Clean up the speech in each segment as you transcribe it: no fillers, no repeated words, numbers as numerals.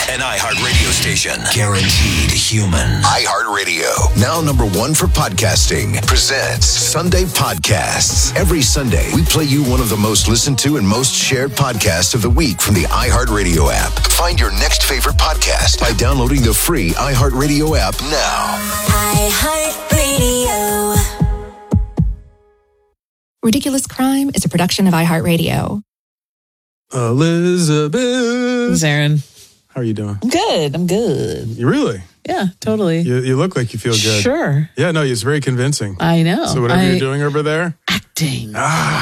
An iHeartRadio station. Guaranteed human. iHeartRadio. Now number one for podcasting. Presents Sunday Podcasts. Every Sunday, we play you one of the most listened to and most shared podcasts of the week from the iHeartRadio app. Find your next favorite podcast by downloading the free iHeartRadio app now. iHeartRadio. Ridiculous Crime is a production of iHeartRadio. Elizabeth. Zarin. How are you doing? I'm good. You really? Yeah, totally. You look like you feel good. Sure. Yeah, no, it's very convincing. I know. So whatever you're doing over there? Acting.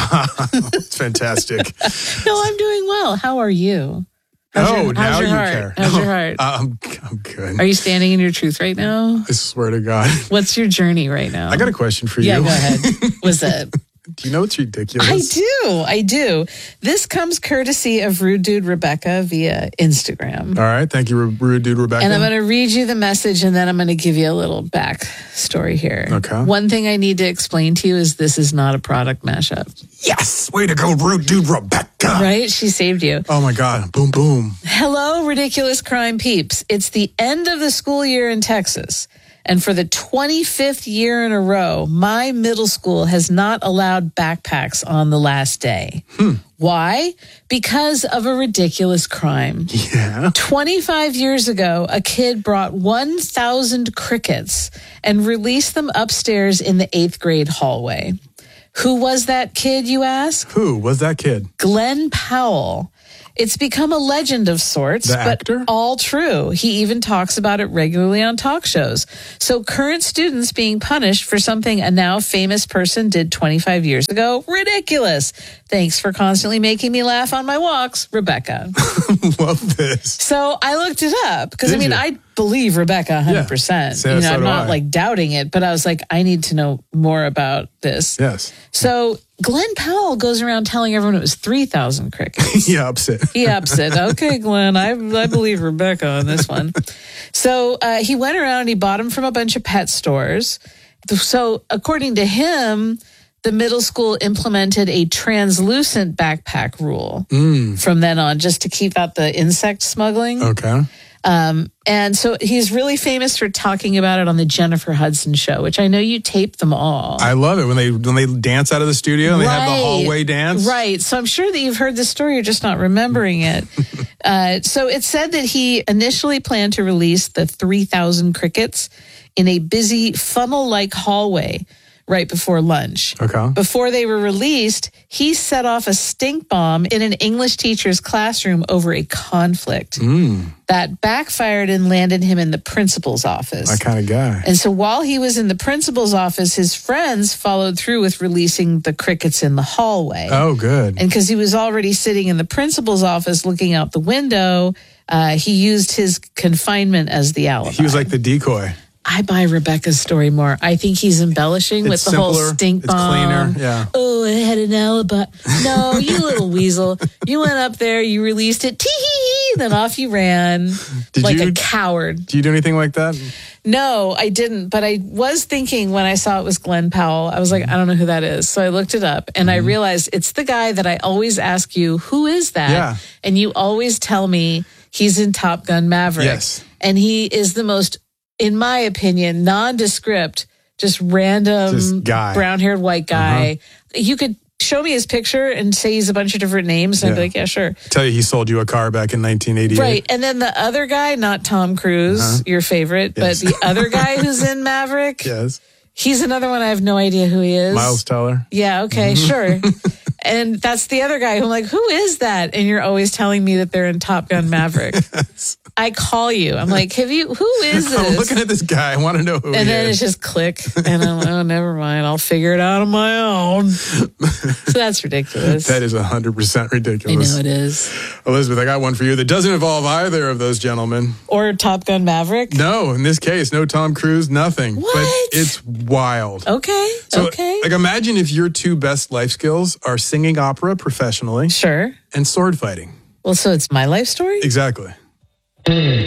It's fantastic. No, I'm doing well. How are you? Now your you heart? care. How's your heart? I'm good. Are you standing in your truth right now? I swear to God. What's your journey right now? I got a question for you. Yeah, go ahead. What's that? Do you know what's ridiculous? I do. This comes courtesy of Rude Dude Rebecca via Instagram. All right. Thank you, Rude Dude Rebecca. And I'm going to read you the message and then I'm going to give you a little back story here. Okay. One thing I need to explain to you is this is not a product mashup. Yes. Way to go, Rude Dude Rebecca. Right? She saved you. Oh, my God. Boom, boom. Hello, Ridiculous Crime peeps. It's the end of the school year in Texas. And for the 25th year in a row, my middle school has not allowed backpacks on the last day. Why? Because of a ridiculous crime. Yeah. 25 years ago, a kid brought 1,000 crickets and released them upstairs in the 8th grade hallway. Who was that kid, you ask? Who was that kid? Glenn Powell. It's become a legend of sorts, The but actor? all true. He even talks about it regularly on talk shows. So current students being punished for something a now famous person did 25 years ago, ridiculous. Thanks for constantly making me laugh on my walks, Rebecca. Love this. So I looked it up because, Did you? I believe Rebecca 100%. So I'm do not I. like doubting it, but I was like, I need to know more about this. Yes. So Glenn Powell goes around telling everyone it was 3,000 crickets. He ups it. He ups it. Okay, Glenn, I believe Rebecca on this one. So he went around and he bought them from a bunch of pet stores. So according to him, the middle school implemented a translucent backpack rule from then on, just to keep out the insect smuggling. Okay. And so he's really famous for talking about it on the Jennifer Hudson show, which I know you taped them all. I love it when they dance out of the studio and they have the hallway dance. Right. So I'm sure that you've heard the story, you're just not remembering it. So it said that he initially planned to release the 3,000 crickets in a busy funnel-like hallway right before lunch. Okay. Before they were released, he set off a stink bomb in an English teacher's classroom over a conflict. That backfired and landed him in the principal's office. My kind of guy. And so while he was in the principal's office, his friends followed through with releasing the crickets in the hallway. Oh, good. And because he was already sitting in the principal's office looking out the window, he used his confinement as the alibi. He was like the decoy. I buy Rebecca's story more. I think he's embellishing with the whole stink bomb. It's cleaner, yeah. Oh, I had an alibi. No, you little weasel. You went up there, you released it, tee-hee-hee, then off you ran like a coward. Do you do anything like that? No, I didn't. But I was thinking when I saw it was Glenn Powell, I was like, I don't know who that is. So I looked it up and I realized it's the guy that I always ask you, who is that? Yeah. And you always tell me he's in Top Gun Maverick. Yes. And he is the most, in my opinion, nondescript, just random Just guy. brown-haired white guy. You could show me his picture and say he's a bunch of different names and I'd be like, yeah, sure. Tell you he sold you a car back in 1988. Right. And then the other guy, not Tom Cruise, your favorite, Yes. but the other guy who's in Maverick, Yes. he's another one I have no idea who he is. Miles Teller. Yeah, okay, sure. And that's the other guy who I'm like, who is that? And you're always telling me that they're in Top Gun Maverick. I call you. I'm like, who is this? I'm looking at this guy. I want to know who he And then is. it's just click. And I'm like, oh, never mind. I'll figure it out on my own. So that's ridiculous. That is 100% ridiculous. I know it is. Elizabeth, I got one for you that doesn't involve either of those gentlemen. Or Top Gun Maverick. No, in this case, no Tom Cruise, nothing. What? But it's wild. Okay. So, okay. like, imagine if your two best life skills are singing opera professionally Sure. and sword fighting. Well, so it's my life story? Exactly.